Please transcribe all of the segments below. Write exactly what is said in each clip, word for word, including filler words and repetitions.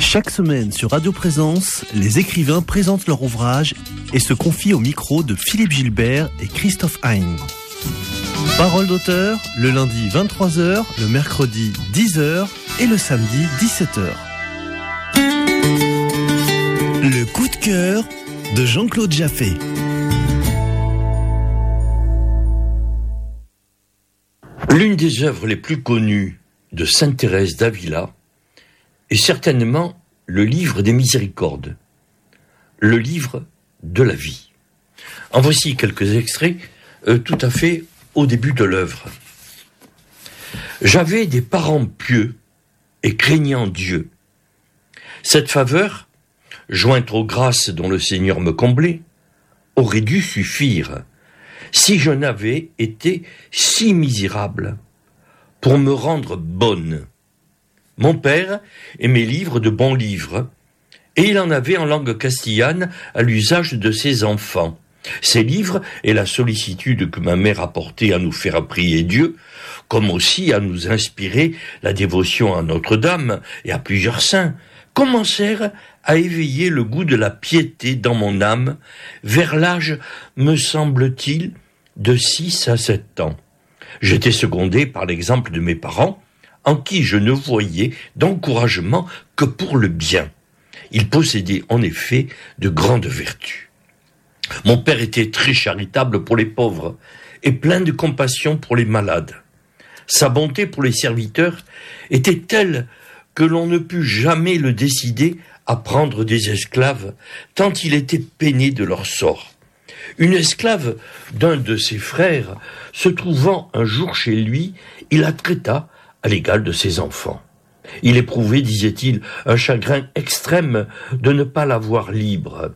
Chaque semaine sur Radio Présence, les écrivains présentent leur ouvrage et se confient au micro de Philippe Gilbert et Christophe Hein. Parole d'auteur, le lundi vingt-trois heures, le mercredi dix heures et le samedi dix-sept heures. Le coup de cœur de Jean-Claude Jaffé. L'une des œuvres les plus connues de Sainte Thérèse d'Avila est certainement le livre des Miséricordes, le livre de la vie. En voici quelques extraits euh, tout à fait au début de l'œuvre. J'avais des parents pieux et craignant Dieu. Cette faveur, jointe aux grâces dont le Seigneur me comblait, aurait dû suffire si je n'avais été si misérable pour me rendre bonne. Mon père aimait lire de bons livres, et il en avait en langue castillane à l'usage de ses enfants. Ces livres et la sollicitude que ma mère apportait à nous faire prier Dieu, comme aussi à nous inspirer la dévotion à Notre-Dame et à plusieurs saints, commencèrent à éveiller le goût de la piété dans mon âme vers l'âge, me semble-t-il, de six à sept ans. J'étais secondé par l'exemple de mes parents, en qui je ne voyais d'encouragement que pour le bien. Ils possédaient en effet de grandes vertus. Mon père était très charitable pour les pauvres et plein de compassion pour les malades. Sa bonté pour les serviteurs était telle que l'on ne put jamais le décider à prendre des esclaves, tant il était peiné de leur sort. Une esclave d'un de ses frères, se trouvant un jour chez lui, il la traita à l'égal de ses enfants. Il éprouvait, disait-il, un chagrin extrême de ne pas la voir libre.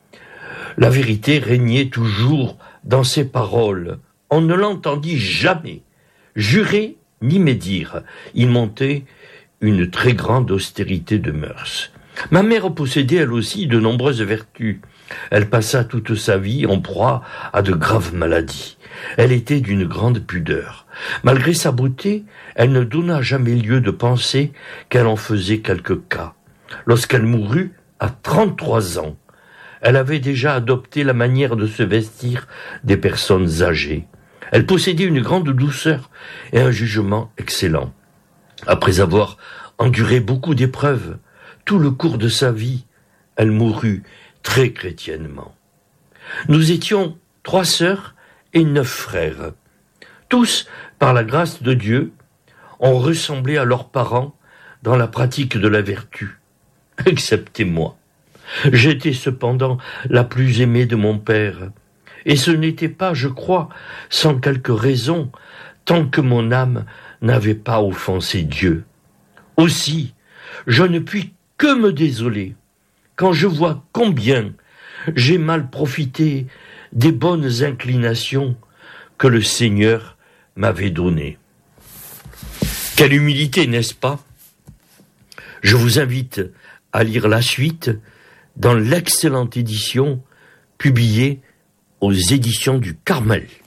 La vérité régnait toujours dans ses paroles. On ne l'entendit jamais jurer ni médire. Il montait une très grande austérité de mœurs. Ma mère possédait elle aussi de nombreuses vertus. Elle passa toute sa vie en proie à de graves maladies. Elle était d'une grande pudeur. Malgré sa beauté, elle ne donna jamais lieu de penser qu'elle en faisait quelque cas. Lorsqu'elle mourut, à trente-trois ans, elle avait déjà adopté la manière de se vestir des personnes âgées. Elle possédait une grande douceur et un jugement excellent. Après avoir enduré beaucoup d'épreuves, tout le cours de sa vie, elle mourut très chrétiennement. Nous étions trois sœurs et neuf frères. Tous, par la grâce de Dieu, ont ressemblé à leurs parents dans la pratique de la vertu, excepté moi. J'étais cependant la plus aimée de mon père, et ce n'était pas, je crois, sans quelque raison, tant que mon âme n'avait pas offensé Dieu. Aussi, je ne puis que me désoler quand je vois combien j'ai mal profité des bonnes inclinations que le Seigneur m'avait données. Quelle humilité, n'est-ce pas ? Je vous invite à lire la suite dans l'excellente édition publiée aux éditions du Carmel.